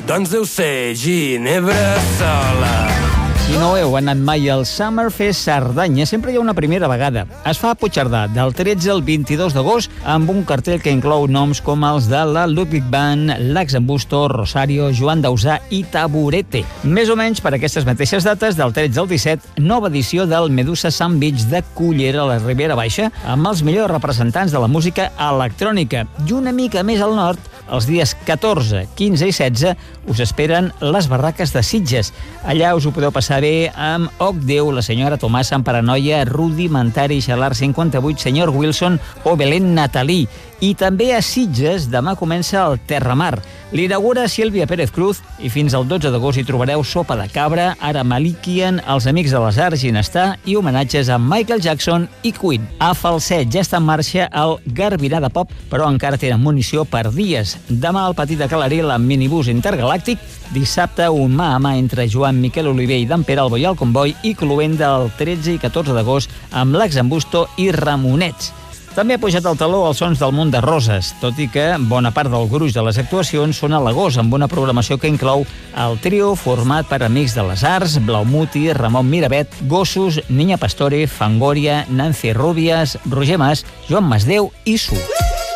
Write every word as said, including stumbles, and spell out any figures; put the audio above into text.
Doncs deu ser Ginebra sola. Si no heu anat mai al Summerfest Cerdanya, sempre hi ha una primera vegada. Es fa a Puigcerdà, del tretze al vint-i-dos d'agost, amb un cartell que inclou noms com els de la Ludwig Band, L'Axembusto, Rosario, Joan Dausà i Taburete. Més o menys per aquestes mateixes dates, del tretze al disset, nova edició del Medusa Sun Beach de Cullera, a la Ribera Baixa, amb els millors representants de la música electrònica. I una mica més al nord, els dies catorze, quinze i setze, us esperen les barraques de Sitges. Allà us ho podeu passar bé amb Oc Déu, la senyora Tomasa, amb Paranoia, Rudimentari, Xalar cinquanta-vuit, senyor Wilson o Belén Natalí. I també a Sitges demà comença el Terramar. L'inaugura Sílvia Pérez Cruz i fins al dotze d'agost hi trobareu sopa de cabra, Ara Malikian, els Amics de les Arts, Ginestà i homenatges a Michael Jackson i Queen. A Falset ja està en marxa el Garbirà de Pop, però encara tenen munició per dies. Demà al Petit de Calaril amb minibús intergalàctic, dissabte un mà a mà entre Joan Miquel Oliver i Dan Pere Albo i el Comboi i Cluenda el tretze i catorze d'agost amb l'Axembusto i Ramonets. També ha pujat el taló als sons del Munt de Roses, tot i que bona part del gruix de les actuacions són a l'agost, amb una programació que inclou el trio format per Amics de les Arts, Blaumuti, Ramon Miravet, Gossos, Niña Pastore, Fangoria, Nancy Rubias, Roger Mas, Joan Masdeu i Su.